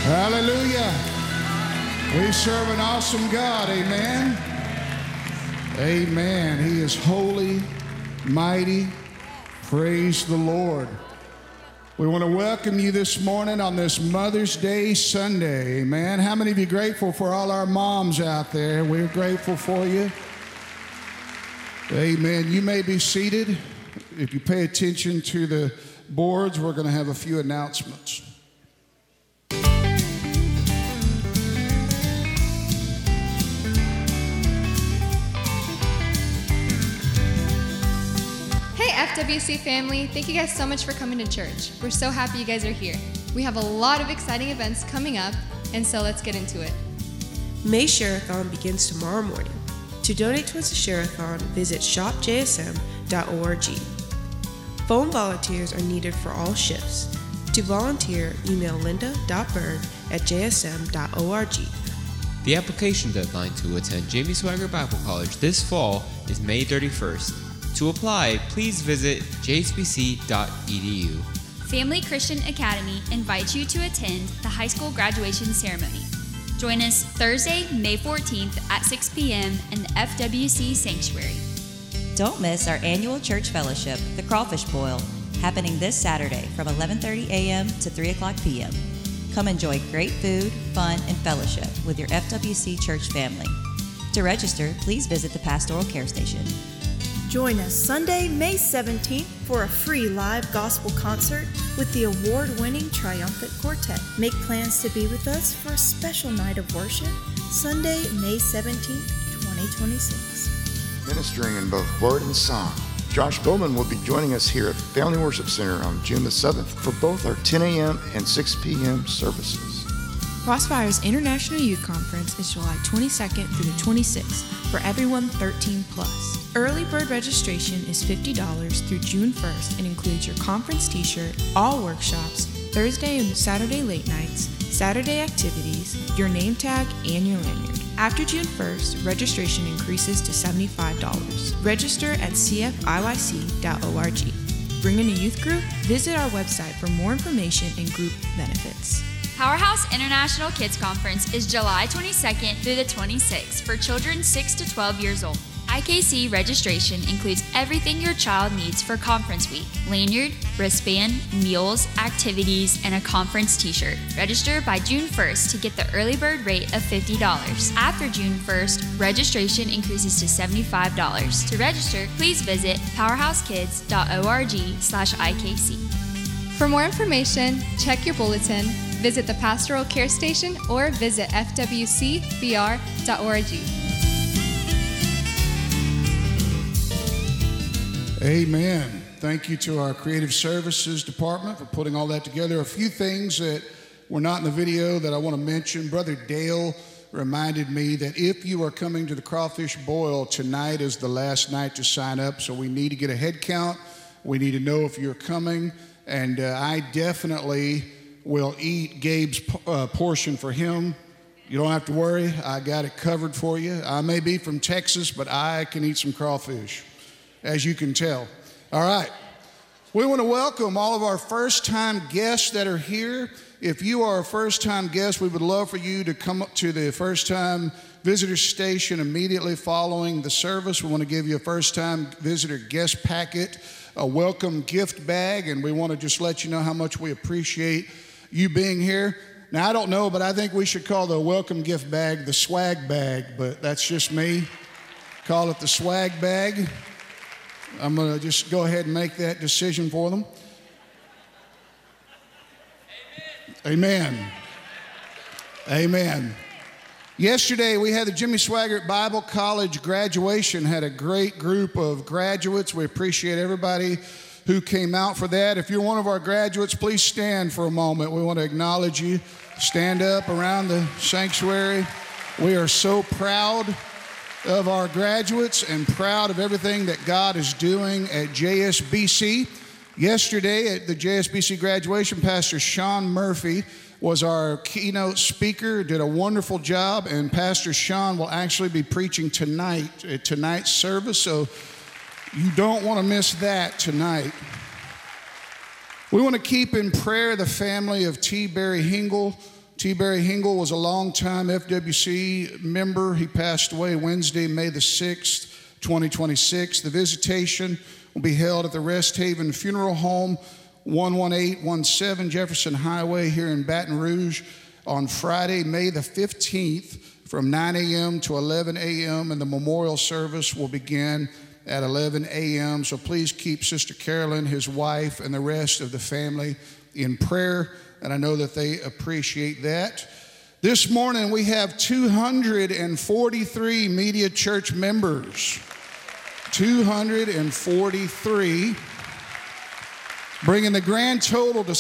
Hallelujah. We serve an awesome God. Amen. Amen. He is holy, mighty. Praise the Lord. We want to welcome you this morning on this Mother's Day Sunday. Amen. How many of you are grateful for all our moms out there? We're grateful for you. Amen. You may be seated. If you pay attention to the boards, we're going to have a few announcements. FWC family, thank you guys so much for coming to church. We're so happy you guys are here. We have a lot of exciting events coming up, and so let's get into it. May Share-a-thon begins tomorrow morning. To donate towards the Share-a-thon, visit shopjsm.org. Phone volunteers are needed for all shifts. To volunteer, email linda.bird@jsm.org. The application deadline to attend Jamie Swagger Bible College this fall is May 31st. To apply, please visit jsbc.edu. Family Christian Academy invites you to attend the high school graduation ceremony. Join us Thursday, May 14th at 6 p.m. in the FWC Sanctuary. Don't miss our annual church fellowship, the Crawfish Boil, happening this Saturday from 11:30 a.m. to 3 o'clock p.m. Come enjoy great food, fun, and fellowship with your FWC church family. To register, please visit the Pastoral Care Station. Join us Sunday, May 17th for a free live gospel concert with the award-winning Triumphant Quartet. Make plans to be with us for a special night of worship, Sunday, May 17th, 2026. Ministering in both word and song, Josh Bowman will be joining us here at the Family Worship Center on June the 7th for both our 10 a.m. and 6 p.m. services. Crossfire's International Youth Conference is July 22nd through the 26th for everyone 13 plus. Early bird registration is $50 through June 1st and includes your conference t-shirt, all workshops, Thursday and Saturday late nights, Saturday activities, your name tag, and your lanyard. After June 1st, registration increases to $75. Register at cfiyc.org. Bring in a youth group? Visit our website for more information and group benefits. Powerhouse International Kids Conference is July 22nd through the 26th for children 6 to 12 years old. IKC registration includes everything your child needs for conference week: lanyard, wristband, meals, activities, and a conference t-shirt. Register by June 1st to get the early bird rate of $50. After June 1st, registration increases to $75. To register, please visit powerhousekids.org/IKC. For more information, check your bulletin, visit the Pastoral Care Station, or visit fwcbr.org. Amen. Thank you to our Creative Services Department for putting all that together. A few things that were not in the video that I want to mention. Brother Dale reminded me that if you are coming to the Crawfish Boil, tonight is the last night to sign up, so we need to get a head count. We need to know if you're coming, and I definitely will eat Gabe's portion for him. You don't have to worry. I got it covered for you. I may be from Texas, but I can eat some crawfish, as you can tell. All right. We want to welcome all of our first-time guests that are here. If you are a first-time guest, we would love for you to come up to the first-time visitor station immediately following the service. We want to give you a first-time visitor guest packet, a welcome gift bag, and we want to just let you know how much we appreciate you being here. Now, I don't know, but I think we should call the welcome gift bag the swag bag, but that's just me. Call it the swag bag. I'm going to just go ahead and make that decision for them. Amen. Amen. Yesterday, we had the Jimmy Swaggart Bible College graduation. Had a great group of graduates. We appreciate everybody who came out for that. If you're one of our graduates, please stand for a moment. We want to acknowledge you. Stand up around the sanctuary. We are so proud of our graduates and proud of everything that God is doing at JSBC. Yesterday at the JSBC graduation, Pastor Sean Murphy was our keynote speaker, did a wonderful job, and Pastor Sean will actually be preaching tonight at tonight's service, so you don't want to miss that tonight. We want to keep in prayer the family of T. Barry Hingle, T. Barry Hingle was a longtime FWC member. He passed away Wednesday, May the 6th, 2026. The visitation will be held at the Rest Haven Funeral Home, 11817 Jefferson Highway here in Baton Rouge on Friday, May the 15th from 9 a.m. to 11 a.m. and the memorial service will begin at 11 a.m. So please keep Sister Carolyn, his wife, and the rest of the family in prayer, and I know that they appreciate that. This morning we have 243 Media Church members. 243, bringing the grand total to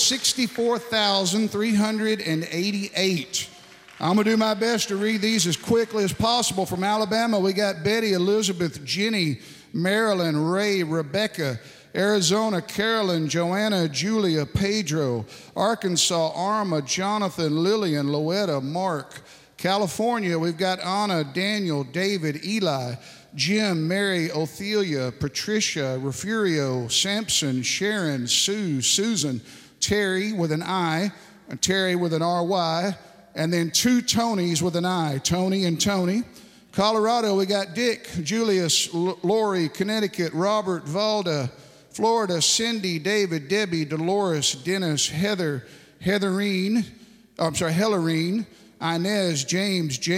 64,388. I'm going to do my best to read these as quickly as possible. From Alabama, we got Betty, Elizabeth, Jenny, Marilyn, Ray, Rebecca. Arizona, Carolyn, Joanna, Julia, Pedro. Arkansas, Arma, Jonathan, Lillian, Loetta, Mark. California, we've got Anna, Daniel, David, Eli, Jim, Mary, Othelia, Patricia, Refurio, Sampson, Sharon, Sue, Susan, Terry with an I, and Terry with an R-Y, and then two Tonys with an I, Tony and Tony. Colorado, we got Dick, Julius, Lori, Connecticut, Robert, Valda, Florida, Cindy, David, Debbie, Dolores, Dennis, Heather, Hellerine, Inez, James,